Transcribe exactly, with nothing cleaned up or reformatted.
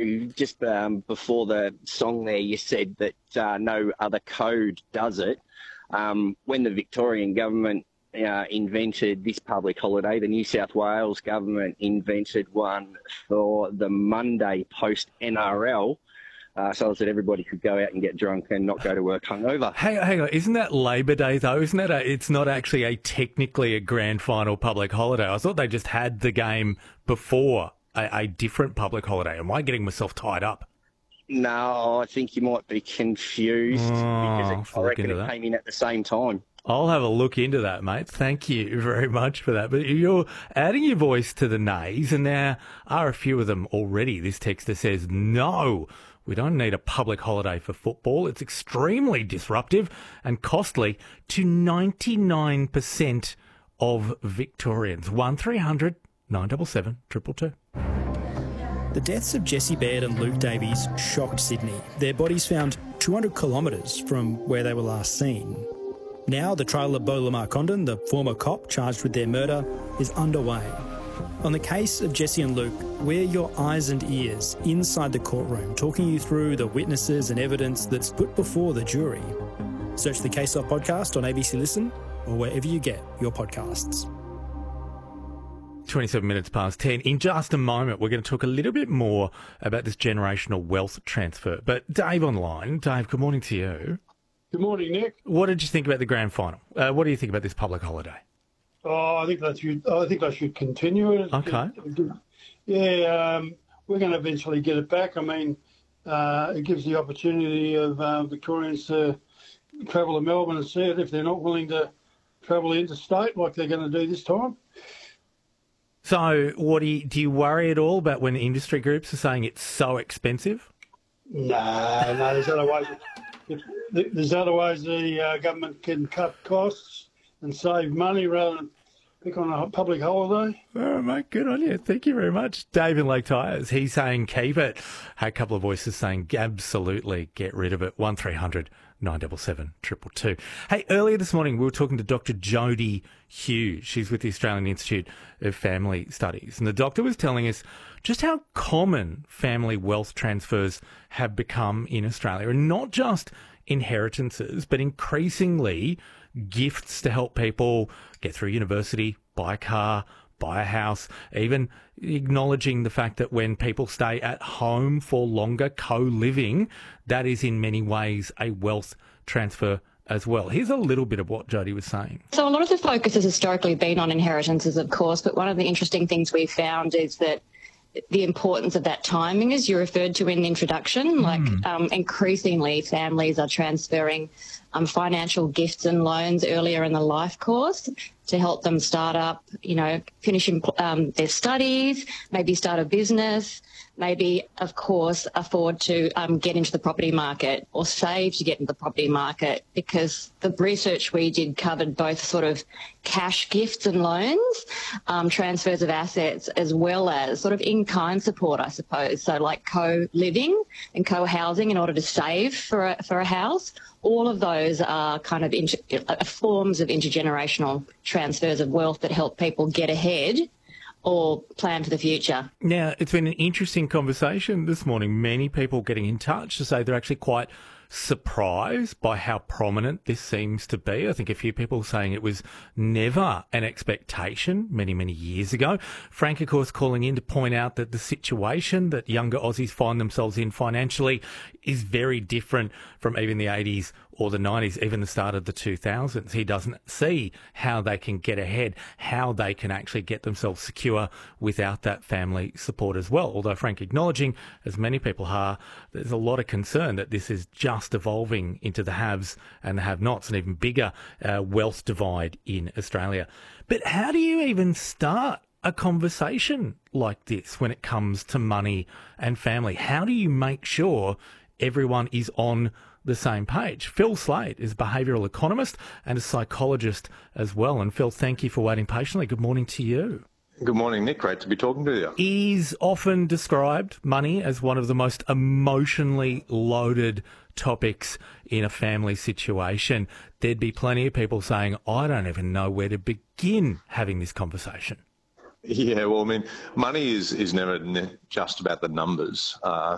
just um, before the song there, you said that uh, no other code does it. Um, when the Victorian government uh, invented this public holiday, the New South Wales government invented one for the Monday post-N R L, uh, so that everybody could go out and get drunk and not go to work hungover. Hang on, hang on. Isn't that Labor Day, though? Isn't that a, it's not actually a technically a grand final public holiday? I thought they just had the game before a, a different public holiday. Am I getting myself tied up? No, I think you might be confused Oh, because it, I reckon it that. came in at the same time. I'll have a look into that, mate. Thank you very much for that. But you're adding your voice to the nays, and there are a few of them already. This texter says, no, we don't need a public holiday for football. It's extremely disruptive and costly to ninety-nine percent of Victorians. one three hundred nine seven seven, two two two. The deaths of Jesse Baird and Luke Davies shocked Sydney. Their bodies found two hundred kilometres from where they were last seen. Now the trial of Beau Lamar Condon, the former cop charged with their murder, is underway. On the case of Jesse and Luke, we're your eyes and ears inside the courtroom, talking you through the witnesses and evidence that's put before the jury. Search the Case Off podcast on A B C Listen or wherever you get your podcasts. twenty-seven minutes past ten. In just a moment, we're going to talk a little bit more about this generational wealth transfer. But Dave online. Dave, good morning to you. Good morning, Nick. What did you think about the grand final? Uh, what do you think about this public holiday? Oh, I think that should. I think I should continue it. Okay. Yeah, um, we're going to eventually get it back. I mean, uh, it gives the opportunity of uh, Victorians to travel to Melbourne and see it if they're not willing to travel interstate like they're going to do this time. So, what do you, do you worry at all about when industry groups are saying it's so expensive? No, no. There's other ways. There's other ways the uh, government can cut costs and save money rather than pick on a public holiday. Oh, mate, good on you. Thank you very much. Dave in Lake Tyres, he's saying keep it. Had a couple of voices saying absolutely get rid of it. one three hundred nine seven seven, two two two. Hey, earlier this morning we were talking to Doctor Jodie Hughes. She's with the Australian Institute of Family Studies. And the doctor was telling us just how common family wealth transfers have become in Australia. And not just inheritances, but increasingly gifts to help people get through university, buy a car, buy a house, even acknowledging the fact that when people stay at home for longer, co-living, that is in many ways a wealth transfer as well. Here's a little bit of what Jodie was saying. So a lot of the focus has historically been on inheritances, of course, but one of the interesting things we've found is that the importance of that timing, as you referred to in the introduction, like Mm. um, increasingly families are transferring um, financial gifts and loans earlier in the life course to help them start up, you know, finish um, their studies, maybe start a business, maybe, of course, afford to um, get into the property market or save to get into the property market, because the research we did covered both sort of cash gifts and loans, um, transfers of assets, as well as sort of in-kind support, I suppose. So like co-living and co-housing in order to save for a, for a house. All of those are kind of inter- forms of intergenerational transfers of wealth that help people get ahead or plan for the future. Now, it's been an interesting conversation this morning. Many people getting in touch to say they're actually quite surprised by how prominent this seems to be. I think a few people saying it was never an expectation many, many years ago. Frank, of course, calling in to point out that the situation that younger Aussies find themselves in financially is very different from even the eighties or the nineties, even the start of the two thousands. He doesn't see how they can get ahead, how they can actually get themselves secure without that family support as well. Although Frank acknowledging, as many people are, there's a lot of concern that this is just evolving into the haves and the have-nots, an even bigger uh, wealth divide in Australia. But how do you even start a conversation like this when it comes to money and family? How do you make sure everyone is on the same page? Phil Slade is a behavioural economist and a psychologist as well. And Phil, thank you for waiting patiently. Good morning to you. Good morning, Nick. Great to be talking to you. Is often described money as one of the most emotionally loaded topics in a family situation. There'd be plenty of people saying, I don't even know where to begin having this conversation. Yeah, well, I mean, money is, is never just about the numbers. Uh,